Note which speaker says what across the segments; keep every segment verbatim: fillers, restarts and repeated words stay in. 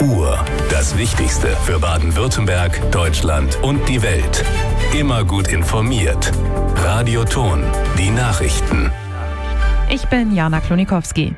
Speaker 1: Uhr. Das Wichtigste für Baden-Württemberg, Deutschland und die Welt. Immer gut informiert. Radio Ton, die Nachrichten.
Speaker 2: Ich bin Jana Klonikowski.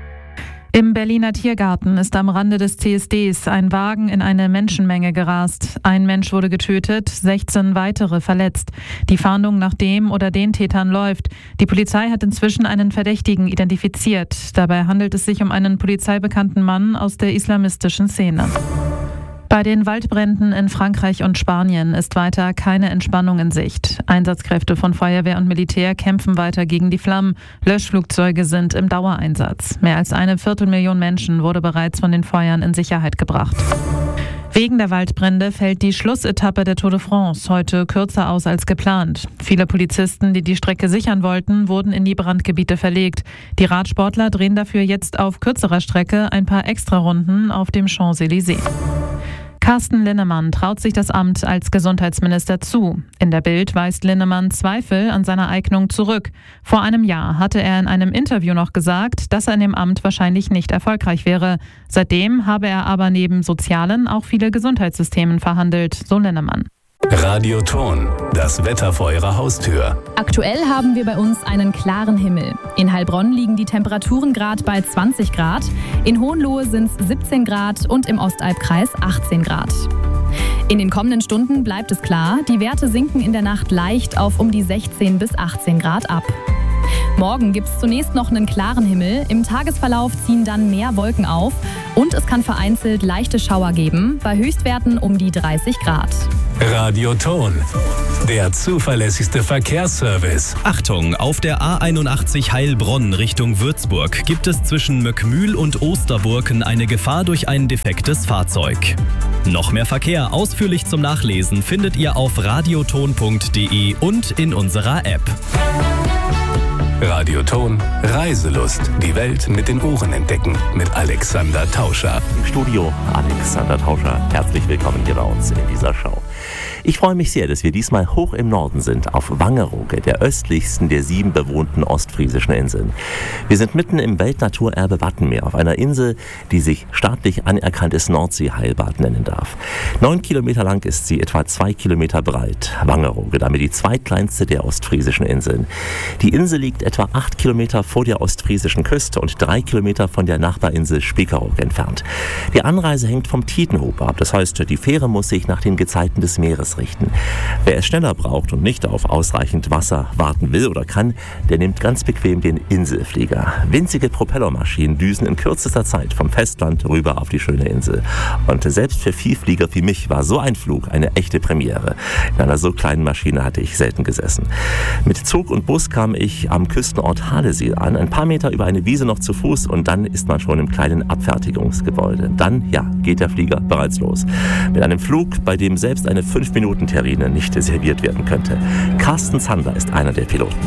Speaker 2: Im Berliner Tiergarten ist am Rande des C S Ds ein Wagen in eine Menschenmenge gerast. Ein Mensch wurde getötet, sechzehn weitere verletzt. Die Fahndung nach dem oder den Tätern läuft. Die Polizei hat inzwischen einen Verdächtigen identifiziert. Dabei handelt es sich um einen polizeibekannten Mann aus der islamistischen Szene. Bei den Waldbränden in Frankreich und Spanien ist weiter keine Entspannung in Sicht. Einsatzkräfte von Feuerwehr und Militär kämpfen weiter gegen die Flammen. Löschflugzeuge sind im Dauereinsatz. Mehr als eine Viertelmillion Menschen wurde bereits von den Feuern in Sicherheit gebracht. Wegen der Waldbrände fällt die Schlussetappe der Tour de France heute kürzer aus als geplant. Viele Polizisten, die die Strecke sichern wollten, wurden in die Brandgebiete verlegt. Die Radsportler drehen dafür jetzt auf kürzerer Strecke ein paar Extrarunden auf dem Champs-Élysées. Carsten Linnemann traut sich das Amt als Gesundheitsminister zu. In der Bild weist Linnemann Zweifel an seiner Eignung zurück. Vor einem Jahr hatte er in einem Interview noch gesagt, dass er in dem Amt wahrscheinlich nicht erfolgreich wäre. Seitdem habe er aber neben sozialen auch viele Gesundheitssystemen verhandelt, so Linnemann.
Speaker 1: Radio Ton, das Wetter vor Ihrer Haustür.
Speaker 3: Aktuell haben wir bei uns einen klaren Himmel. In Heilbronn liegen die Temperaturen gerade bei zwanzig Grad, in Hohenlohe sind es siebzehn Grad und im Ostalbkreis achtzehn Grad. In den kommenden Stunden bleibt es klar, die Werte sinken in der Nacht leicht auf um die sechzehn bis achtzehn Grad ab. Morgen gibt es zunächst noch einen klaren Himmel, im Tagesverlauf ziehen dann mehr Wolken auf und es kann vereinzelt leichte Schauer geben, bei Höchstwerten um die dreißig Grad.
Speaker 1: Radio Ton, der zuverlässigste Verkehrsservice.
Speaker 4: Achtung, auf der A einundachtzig Heilbronn Richtung Würzburg gibt es zwischen Möckmühl und Osterburken eine Gefahr durch ein defektes Fahrzeug. Noch mehr Verkehr ausführlich zum Nachlesen findet ihr auf radioton punkt de und in unserer App.
Speaker 1: Radio Ton, Reiselust. Die Welt mit den Ohren entdecken. Mit Alexander Tauscher.
Speaker 5: Im Studio Alexander Tauscher. Herzlich willkommen hier bei uns in dieser Show. Ich freue mich sehr, dass wir diesmal hoch im Norden sind, auf Wangerooge, der östlichsten der sieben bewohnten ostfriesischen Inseln. Wir sind mitten im Weltnaturerbe Wattenmeer, auf einer Insel, die sich staatlich anerkanntes Nordseeheilbad nennen darf. Neun Kilometer lang ist sie, etwa zwei Kilometer breit. Wangerooge, damit die zweitkleinste der ostfriesischen Inseln. Die Insel liegt etwa acht Kilometer vor der ostfriesischen Küste und drei Kilometer von der Nachbarinsel Spiekeroog entfernt. Die Anreise hängt vom Tidenhub ab, das heißt, die Fähre muss sich nach den Gezeiten des Meeres richten. Wer es schneller braucht und nicht auf ausreichend Wasser warten will oder kann, der nimmt ganz bequem den Inselflieger. Winzige Propellermaschinen düsen in kürzester Zeit vom Festland rüber auf die schöne Insel. Und selbst für Vielflieger wie mich war so ein Flug eine echte Premiere. In einer so kleinen Maschine hatte ich selten gesessen. Mit Zug und Bus kam ich am Küstenort Haleseel an, ein paar Meter über eine Wiese noch zu Fuß und dann ist man schon im kleinen Abfertigungsgebäude. Dann, ja, geht der Flieger bereits los. Mit einem Flug, bei dem selbst eine fünf Minuten Terrine nicht serviert werden könnte. Carsten Zander ist einer der Piloten.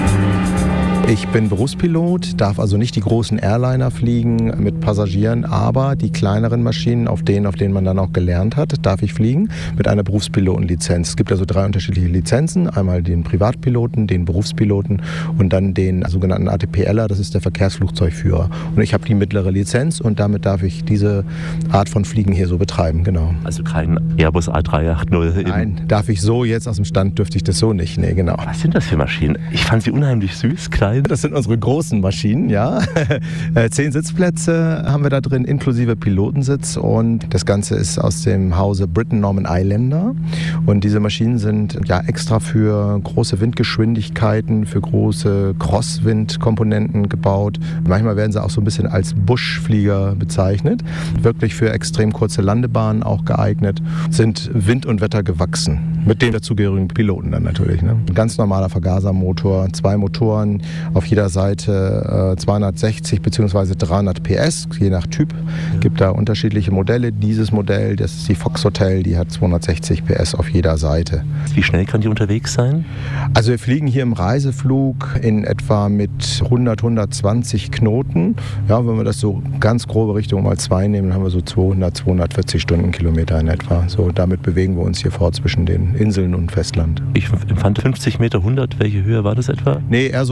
Speaker 6: Ich bin Berufspilot, darf also nicht die großen Airliner fliegen mit Passagieren, aber die kleineren Maschinen, auf denen, auf denen man dann auch gelernt hat, darf ich fliegen mit einer Berufspilotenlizenz. Es gibt also drei unterschiedliche Lizenzen, einmal den Privatpiloten, den Berufspiloten und dann den sogenannten A T P L er, das ist der Verkehrsflugzeugführer. Und ich habe die mittlere Lizenz und damit darf ich diese Art von Fliegen hier so betreiben, genau.
Speaker 5: Also kein Airbus A drei acht null?
Speaker 6: Nein, darf ich so, jetzt aus dem Stand dürfte ich das so nicht, nee, genau.
Speaker 5: Was sind das für Maschinen? Ich fand sie unheimlich süß, klein.
Speaker 6: Das sind unsere großen Maschinen, ja. Zehn Sitzplätze haben wir da drin, inklusive Pilotensitz. Und das Ganze ist aus dem Hause Britten Norman Islander. Und diese Maschinen sind ja extra für große Windgeschwindigkeiten, für große Crosswind-Komponenten gebaut. Manchmal werden sie auch so ein bisschen als Buschflieger bezeichnet. Wirklich für extrem kurze Landebahnen auch geeignet. Sind Wind und Wetter gewachsen. Mit den dazugehörigen Piloten dann natürlich. Ne? Ein ganz normaler Vergasermotor, zwei Motoren, auf jeder Seite äh, zweihundertsechzig bzw. dreihundert P S, je nach Typ. Es gibt da unterschiedliche Modelle. Dieses Modell, das ist die Fox Hotel, die hat zweihundertsechzig P S auf jeder Seite.
Speaker 5: Wie schnell kann die unterwegs sein?
Speaker 6: Also wir fliegen hier im Reiseflug in etwa mit hundert, hundertzwanzig Knoten. Ja, wenn wir das so ganz grobe Richtung mal zwei nehmen, dann haben wir so zweihundert, zweihundertvierzig Stundenkilometer in etwa. So, damit bewegen wir uns hier fort zwischen den Inseln und Festland.
Speaker 5: Ich empfand fünfzig Meter, hundert. Welche Höhe war das etwa?
Speaker 6: Nee, eher so hundertfünfzig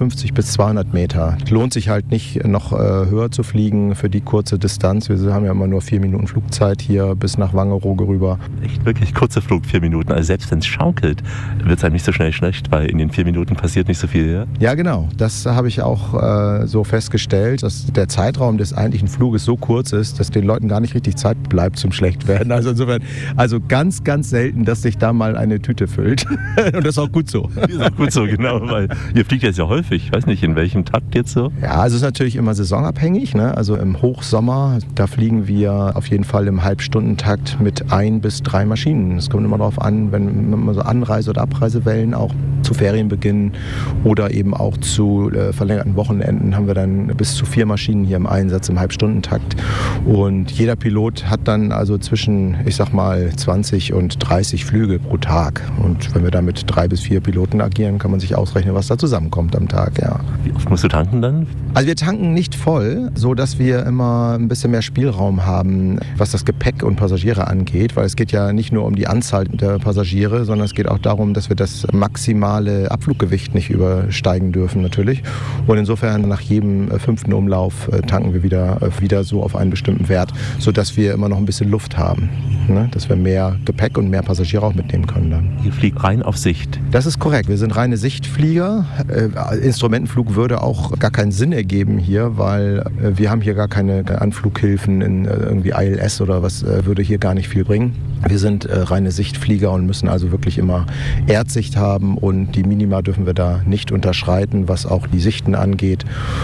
Speaker 6: hundertfünfzig bis zweihundert Meter. Lohnt sich halt nicht, noch äh, höher zu fliegen für die kurze Distanz. Wir haben ja immer nur vier Minuten Flugzeit hier bis nach Wangerooge rüber.
Speaker 5: Echt wirklich kurzer Flug, vier Minuten. Also selbst wenn es schaukelt, wird es einem nicht so schnell schlecht, weil in den vier Minuten passiert nicht so viel. Ja,
Speaker 6: ja genau. Das habe ich auch äh, so festgestellt, dass der Zeitraum des eigentlichen Fluges so kurz ist, dass den Leuten gar nicht richtig Zeit bleibt zum Schlechtwerden. Also insofern, also ganz, ganz selten, dass sich da mal eine Tüte füllt. Und das ist auch gut so.
Speaker 5: Das ist auch gut so, genau, weil ihr fliegt jetzt ja häufig. Ich weiß nicht, in welchem Takt jetzt so?
Speaker 6: Ja, also es ist natürlich immer saisonabhängig. Ne? Also im Hochsommer, da fliegen wir auf jeden Fall im Halbstundentakt mit ein bis drei Maschinen. Es kommt immer darauf an, wenn man so Anreise- oder Abreisewellen auch zu Ferienbeginn oder eben auch zu äh, verlängerten Wochenenden haben wir dann bis zu vier Maschinen hier im Einsatz im Halbstundentakt. Und jeder Pilot hat dann also zwischen, ich sag mal, zwanzig und dreißig Flüge pro Tag. Und wenn wir da mit drei bis vier Piloten agieren, kann man sich ausrechnen, was da zusammenkommt am Tag. Ja.
Speaker 5: Wie oft musst du tanken dann?
Speaker 6: Also wir tanken nicht voll, so dass wir immer ein bisschen mehr Spielraum haben, was das Gepäck und Passagiere angeht, weil es geht ja nicht nur um die Anzahl der Passagiere, sondern es geht auch darum, dass wir das maximale Abfluggewicht nicht übersteigen dürfen natürlich. Und insofern nach jedem fünften Umlauf tanken wir wieder, wieder so auf einen bestimmten Wert, sodass wir immer noch ein bisschen Luft haben, ne? Dass wir mehr Gepäck und mehr Passagiere auch mitnehmen können dann.
Speaker 5: Ihr fliegt rein auf Sicht?
Speaker 6: Das ist korrekt. Wir sind reine Sichtflieger. Äh, Instrumentenflug würde auch gar keinen Sinn ergeben hier, weil äh, wir haben hier gar keine Anflughilfen in äh, irgendwie I L S oder was, äh, würde hier gar nicht viel bringen. Wir sind äh, reine Sichtflieger und müssen also wirklich immer Erdsicht haben und die Minima dürfen wir da nicht unterschreiten, was auch die Sichten angeht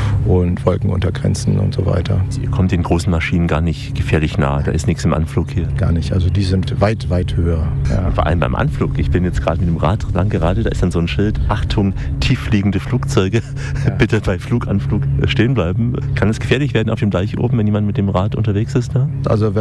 Speaker 6: und Wolkenuntergrenzen und so weiter.
Speaker 5: Ihr kommt den großen Maschinen gar nicht gefährlich nah, da ist nichts im Anflug hier?
Speaker 6: Gar nicht, also die sind weit, weit höher. Ja.
Speaker 5: Vor allem beim Anflug, ich bin jetzt gerade mit dem Rad lang gerade, da ist dann so ein Schild, Achtung, tieffliegende Flugzeuge, ja. Bitte bei Fluganflug stehen bleiben. Kann es gefährlich werden auf dem Deich oben, wenn jemand mit dem Rad unterwegs ist da?
Speaker 6: Also